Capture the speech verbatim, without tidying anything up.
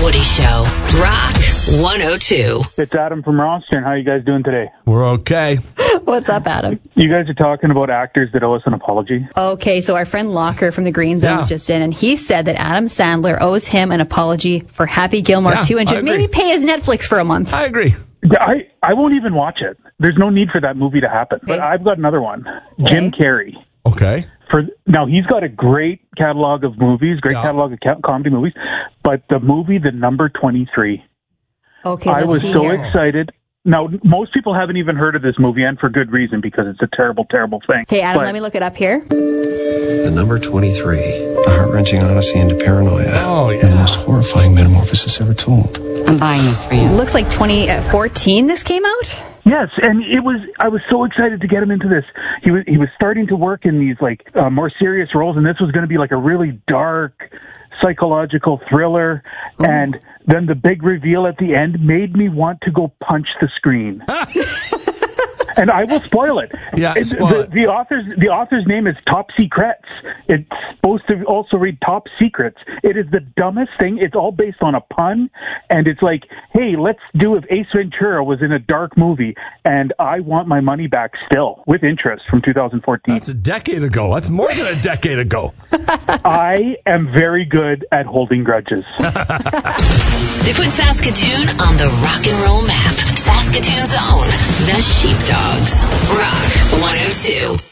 Woody Show. Rock one oh two. It's Adam from Roston. How are you guys doing today? We're okay. What's up, Adam? You guys are talking about actors that owe us an apology. Okay, so our friend Locker from the Green Zone was Yeah. just in, and he said that Adam Sandler owes him an apology for Happy Gilmore Yeah, two and I should agree. maybe pay his Netflix for a month. I agree. I, I won't even watch it. There's no need for that movie to happen. But Okay. I've got another one. Jim Okay. Carrey. Okay. For Now, he's got a great catalog of movies, great Yeah. catalog of ca- comedy movies. But the movie, The Number twenty-three, Okay, I let's was see so here. excited. Now, most people haven't even heard of this movie, and for good reason, because it's a terrible, terrible thing. Okay, Adam, But let me look it up here. The Number twenty-three, a heart-wrenching odyssey into paranoia. Oh, The yeah. most horrifying metamorphosis ever told. I'm buying this for It you. looks like twenty fourteen this came out. Yes, and it was. I was so excited to get him into this. He was he was starting to work in these like uh, more serious roles, and this was going to be like a really dark psychological thriller. And then the big reveal at the end made me want to go punch the screen. And I will spoil it. Yeah, It- spoil the, it. the author's the author's name is Top Secrets. It's supposed to also read Top Secrets. It is the dumbest thing. It's all based on a pun, and it's like, hey, let's do if Ace Ventura was in a dark movie, and I want my money back still with interest from two thousand fourteen. That's a decade ago. That's more than a decade ago. I am very good at holding grudges. They put Saskatoon on the rock and roll map. Saskatoon's own, the Sheepdogs. Rock one oh two.